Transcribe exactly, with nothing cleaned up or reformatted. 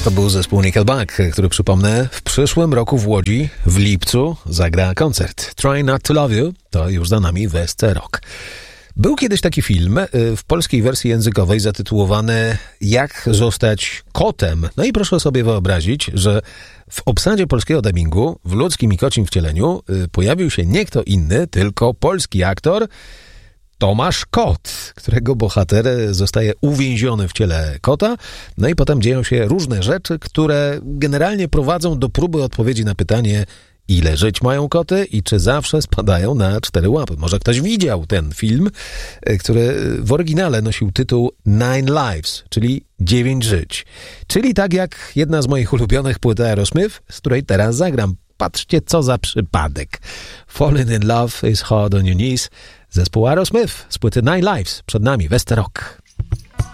To był zespół Nickelback, który, przypomnę, w przyszłym roku w Łodzi, w lipcu, zagra koncert. Try Not To Love You, to już za nami West Rock. Był kiedyś taki film w polskiej wersji językowej zatytułowany Jak zostać kotem. No i proszę sobie wyobrazić, że w obsadzie polskiego dubbingu, w ludzkim i kocim wcieleniu, pojawił się nie kto inny, tylko polski aktor Tomasz Kot, którego bohater zostaje uwięziony w ciele kota, no i potem dzieją się różne rzeczy, które generalnie prowadzą do próby odpowiedzi na pytanie, ile żyć mają koty i czy zawsze spadają na cztery łapy. Może ktoś widział ten film, który w oryginale nosił tytuł Nine Lives, czyli dziewięć żyć. Czyli tak jak jedna z moich ulubionych płyt Aerosmith, z której teraz zagram. Patrzcie, co za przypadek. Falling in love is hard on your knees. Zespół Aerosmith z płyty Nine Lives. Przed nami West Rock.